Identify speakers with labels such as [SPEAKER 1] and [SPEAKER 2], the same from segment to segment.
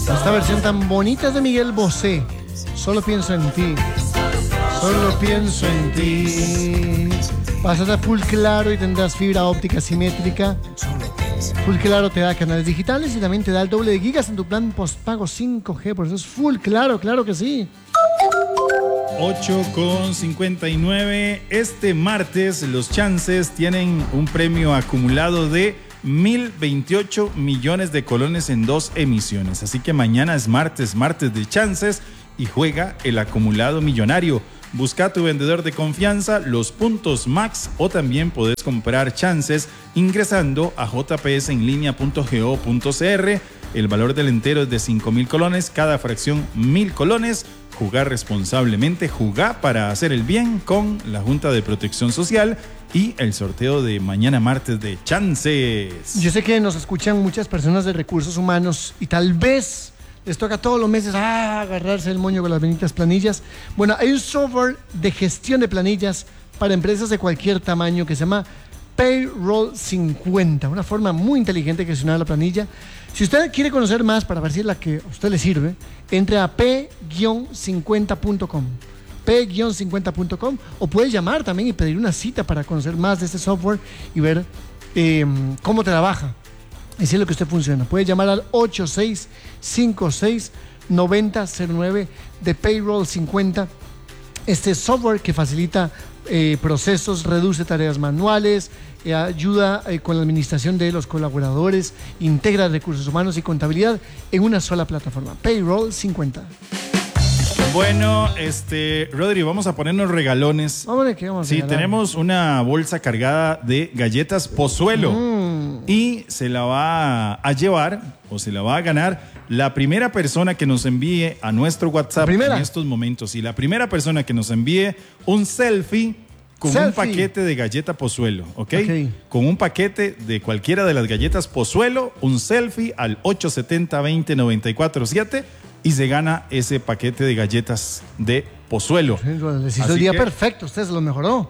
[SPEAKER 1] Esta versión tan bonita es de Miguel Bosé. Solo pienso en ti. Solo pienso en ti. Pasas a Full Claro y tendrás fibra óptica simétrica. Full Claro te da canales digitales y también te da el doble de gigas en tu plan postpago 5G. Por eso es Full Claro, claro que sí.
[SPEAKER 2] 8:59. Este martes los Chances tienen un premio acumulado de 1.028 millones de colones en 2 emisiones. Así que mañana es martes de Chances y juega el acumulado millonario. Busca a tu vendedor de confianza, los puntos Max, o también podés comprar Chances ingresando a jpsenlinea.go.cr. El valor del entero es de 5.000 colones, cada fracción 1.000 colones. Jugar responsablemente, jugar para hacer el bien con la Junta de Protección Social y el sorteo de mañana martes de Chances.
[SPEAKER 1] Yo sé que nos escuchan muchas personas de recursos humanos y tal vez les toca todos los meses agarrarse el moño con las benditas planillas. Bueno, hay un software de gestión de planillas para empresas de cualquier tamaño que se llama Payroll 50, una forma muy inteligente de gestionar la planilla. Si usted quiere conocer más para ver si es la que a usted le sirve, entre a p-50.com. p-50.com, o puede llamar también y pedir una cita para conocer más de este software y ver cómo trabaja y si es lo que usted funciona. Puede llamar al 8656-9009 de Payroll 50. Este software que facilita procesos, reduce tareas manuales, ayuda con la administración de los colaboradores, integra recursos humanos y contabilidad en una sola plataforma. Payroll 50.
[SPEAKER 2] Bueno, Rodri, vamos a ponernos regalones.
[SPEAKER 1] ¿Qué vamos a
[SPEAKER 2] Sí,
[SPEAKER 1] regalar?
[SPEAKER 2] tenemos una bolsa cargada de galletas Pozuelo y se la va a llevar o se la va a ganar la primera persona que nos envíe a nuestro WhatsApp en estos momentos. Y la primera persona que nos envíe un selfie con un paquete de galleta Pozuelo, ¿ok? Con un paquete de cualquiera de las galletas Pozuelo, un selfie al 870-20-947 y se gana ese paquete de galletas de Pozuelo.
[SPEAKER 1] Les hizo el día perfecto, usted se lo mejoró.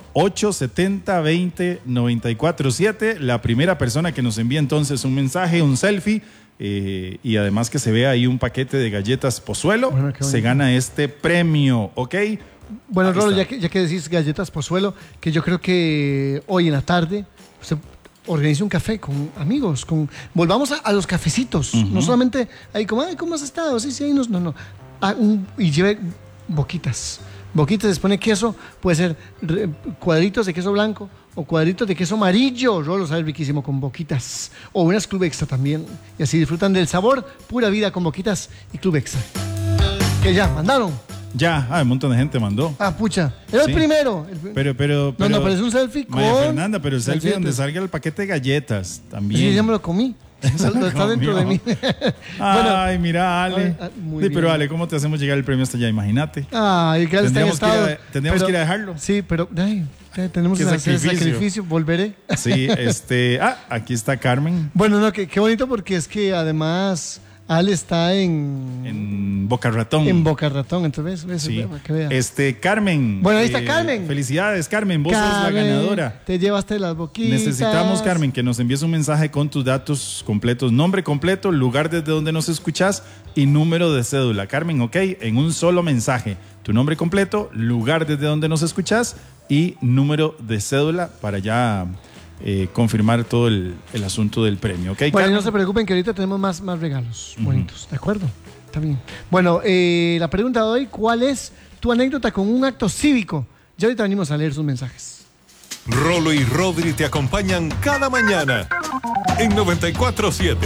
[SPEAKER 2] 870-20-947, la primera persona que nos envía entonces un mensaje, un selfie, y además que se vea ahí un paquete de galletas Pozuelo, se gana este premio, ¿ok?
[SPEAKER 1] Bueno, Rolo, ya que decís galletas Pozuelo, que yo creo que hoy en la tarde usted organice un café con amigos, volvamos a los cafecitos, no solamente ahí como, ay, ¿cómo has estado? Sí, no. Y lleve boquitas, les pone queso, puede ser cuadritos de queso blanco o cuadritos de queso amarillo, Rolo, sabe riquísimo con boquitas, o unas Club Extra también, y así disfrutan del sabor, pura vida con boquitas y Club Extra. Que ya, mandaron.
[SPEAKER 2] Ya, un montón de gente mandó.
[SPEAKER 1] Pucha, era el primero.
[SPEAKER 2] Pero
[SPEAKER 1] pero es un selfie con...
[SPEAKER 2] María Fernanda, pero el selfie donde salga el paquete de galletas también.
[SPEAKER 1] Sí, ya me lo comí. Está dentro de mí.
[SPEAKER 2] Ay, mira, Ale. Pero Ale, ¿cómo te hacemos llegar el premio hasta allá? Imagínate.
[SPEAKER 1] Que tendríamos que
[SPEAKER 2] ir a dejarlo.
[SPEAKER 1] Sí, pero tenemos que hacer el sacrificio. Volveré.
[SPEAKER 2] Sí, aquí está Carmen.
[SPEAKER 1] Bueno, qué bonito, porque es que además Ale está
[SPEAKER 2] en Boca Ratón.
[SPEAKER 1] En Boca Ratón, entonces ves,
[SPEAKER 2] sí.
[SPEAKER 1] Que vea.
[SPEAKER 2] Carmen.
[SPEAKER 1] Bueno, ahí está Carmen.
[SPEAKER 2] Felicidades, Carmen. Vos sos la ganadora.
[SPEAKER 1] Te llevaste las boquitas.
[SPEAKER 2] Necesitamos, Carmen, que nos envíes un mensaje con tus datos completos. Nombre completo, lugar desde donde nos escuchás y número de cédula. Carmen, ¿ok? En un solo mensaje. Tu nombre completo, lugar desde donde nos escuchás y número de cédula para ya... confirmar todo el asunto del premio, ¿ok?
[SPEAKER 1] Bueno, no se preocupen que ahorita tenemos más regalos bonitos, ¿de acuerdo? Está bien. Bueno, la pregunta de hoy, ¿cuál es tu anécdota con un acto cívico? Ya ahorita venimos a leer sus mensajes.
[SPEAKER 3] Rolo y Rodri te acompañan cada mañana en 94.7.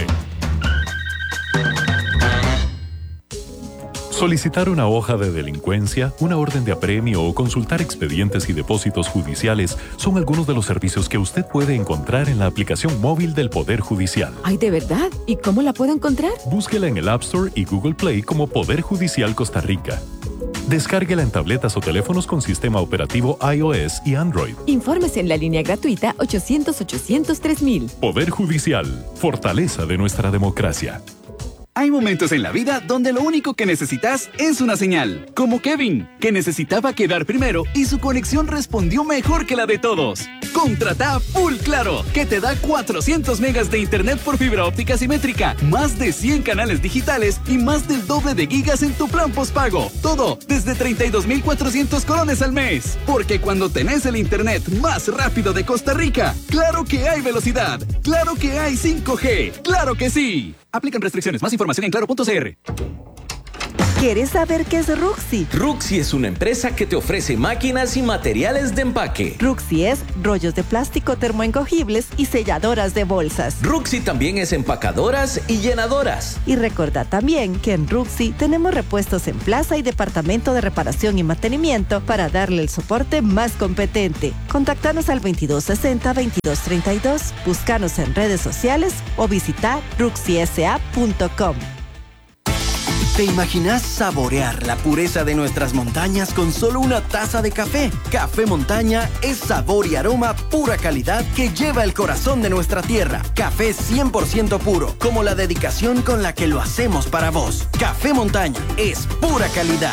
[SPEAKER 4] Solicitar una hoja de delincuencia, una orden de apremio o consultar expedientes y depósitos judiciales son algunos de los servicios que usted puede encontrar en la aplicación móvil del Poder Judicial.
[SPEAKER 5] ¿Ay, de verdad? ¿Y cómo la puedo encontrar?
[SPEAKER 4] Búsquela en el App Store y Google Play como Poder Judicial Costa Rica. Descárguela en tabletas o teléfonos con sistema operativo iOS y Android.
[SPEAKER 5] Infórmese en la línea gratuita 800-800-3000.
[SPEAKER 4] Poder Judicial, fortaleza de nuestra democracia.
[SPEAKER 6] Hay momentos en la vida donde lo único que necesitas es una señal. Como Kevin, que necesitaba quedar primero y su conexión respondió mejor que la de todos. Contrata Full Claro, que te da 400 megas de internet por fibra óptica simétrica, más de 100 canales digitales y más del doble de gigas en tu plan postpago. Todo desde 32,400 colones al mes. Porque cuando tenés el internet más rápido de Costa Rica, claro que hay velocidad, claro que hay 5G, claro que sí. Aplican restricciones. Más información en claro.cr.
[SPEAKER 7] ¿Quieres saber qué es Ruxy?
[SPEAKER 8] Ruxy es una empresa que te ofrece máquinas y materiales de empaque.
[SPEAKER 7] Ruxy es rollos de plástico termoencogibles y selladoras de bolsas.
[SPEAKER 8] Ruxy también es empacadoras y llenadoras.
[SPEAKER 7] Y recordá también que en Ruxy tenemos repuestos en plaza y departamento de reparación y mantenimiento para darle el soporte más competente. Contactanos al 2260-2232, búscanos en redes sociales o visita ruxysa.com.
[SPEAKER 9] ¿Te imaginas saborear la pureza de nuestras montañas con solo una taza de café? Café Montaña es sabor y aroma pura calidad que lleva el corazón de nuestra tierra. Café 100% puro, como la dedicación con la que lo hacemos para vos. Café Montaña es pura calidad.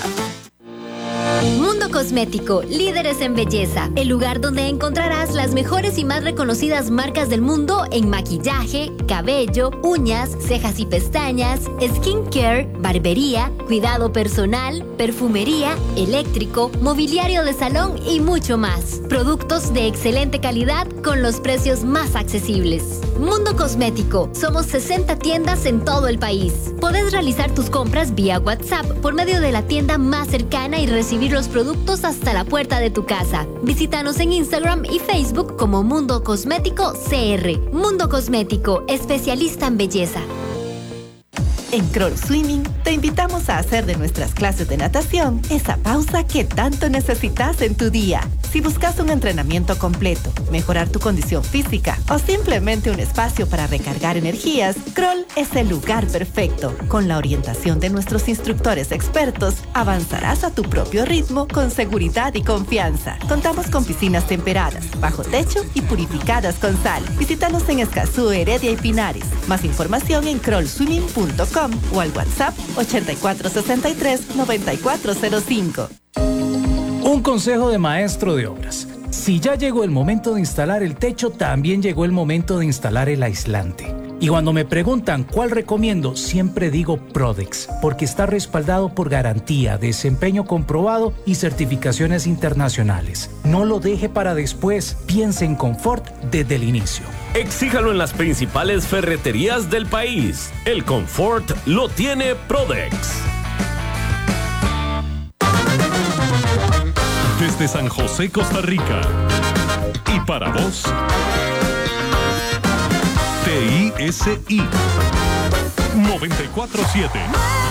[SPEAKER 10] Mundo Cosmético, líderes en belleza. El lugar donde encontrarás las mejores y más reconocidas marcas del mundo en maquillaje, cabello, uñas, cejas y pestañas, skincare, barbería, cuidado personal, perfumería, eléctrico, mobiliario de salón y mucho más. Productos de excelente calidad con los precios más accesibles. Mundo Cosmético. Somos 60 tiendas en todo el país. Podés realizar tus compras vía WhatsApp por medio de la tienda más cercana y recibir los productos hasta la puerta de tu casa. Visítanos en Instagram y Facebook como Mundo Cosmético CR. Mundo Cosmético, especialista en belleza.
[SPEAKER 7] En Kroll Swimming te invitamos a hacer de nuestras clases de natación esa pausa que tanto necesitas en tu día. Si buscas un entrenamiento completo, mejorar tu condición física o simplemente un espacio para recargar energías, Kroll es el lugar perfecto. Con la orientación de nuestros instructores expertos, avanzarás a tu propio ritmo con seguridad y confianza. Contamos con piscinas temperadas, bajo techo y purificadas con sal. Visítanos en Escazú, Heredia y Pinares. Más información en krollswimming.com o al WhatsApp 8463-9405.
[SPEAKER 11] Un consejo de maestro de obras. Si ya llegó el momento de instalar el techo, también llegó el momento de instalar el aislante. Y cuando me preguntan cuál recomiendo, siempre digo Prodex, porque está respaldado por garantía, desempeño comprobado y certificaciones internacionales. No lo deje para después, piense en confort desde el inicio.
[SPEAKER 12] Exíjalo en las principales ferreterías del país. El confort lo tiene Prodex.
[SPEAKER 4] Desde San José, Costa Rica. Y para vos, TISI 94.7.